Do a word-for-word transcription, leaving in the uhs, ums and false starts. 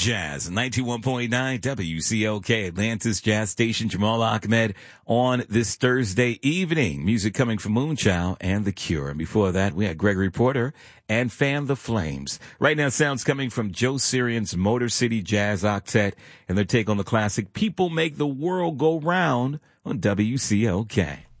Jazz, ninety-one point nine W C L K, Atlantis Jazz Station. Jamal Ahmed on this Thursday evening. Music coming from Moonchild and The Cure. And before that, we had Gregory Porter and Fan the Flames. Right now, sounds coming from Joe Sirian's Motor City Jazz Octet and their take on the classic People Make the World Go Round on W C L K.